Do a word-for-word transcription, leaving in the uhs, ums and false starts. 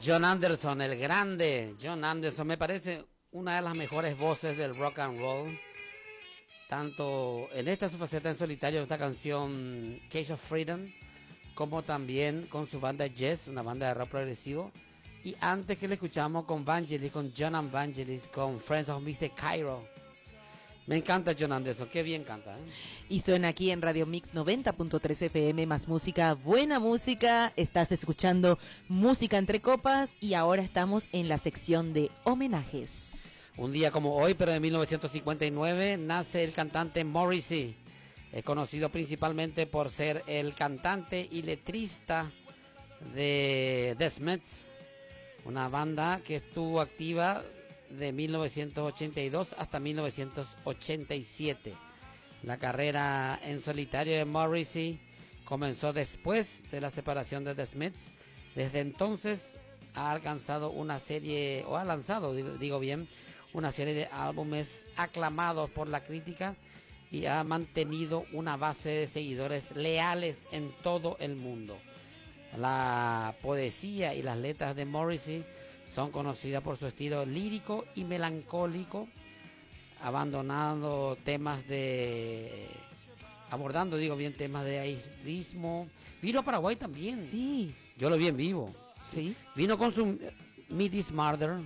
John Anderson, el grande John Anderson, me parece una de las mejores voces del rock and roll, tanto en esta su faceta en solitario, esta canción Cage of Freedom, como también con su banda Yes, una banda de rock progresivo, y antes que le escuchamos con Vangelis, con John and Vangelis, con Friends of mister Cairo. Me encanta John Anderson, qué bien canta, ¿eh? Y suena aquí en Radio Mix noventa punto tres F M, más música, buena música. Estás escuchando Música Entre Copas y ahora estamos en la sección de homenajes. Un día como hoy, pero de mil novecientos cincuenta y nueve, nace el cantante Morrissey. Es conocido principalmente por ser el cantante y letrista de The Smiths, una banda que estuvo activa de mil novecientos ochenta y dos hasta mil novecientos ochenta y siete. La carrera en solitario de Morrissey comenzó después de la separación de The Smiths. Desde entonces ha alcanzado una serie, o ha lanzado, digo, digo bien, una serie de álbumes aclamados por la crítica y ha mantenido una base de seguidores leales en todo el mundo. La poesía y las letras de Morrissey son conocidas por su estilo lírico y melancólico, abandonando temas de... abordando, digo bien, temas de aislismo. Vino a Paraguay también. Sí. Yo lo vi en vivo. Sí. Vino con su Meet Is Murder,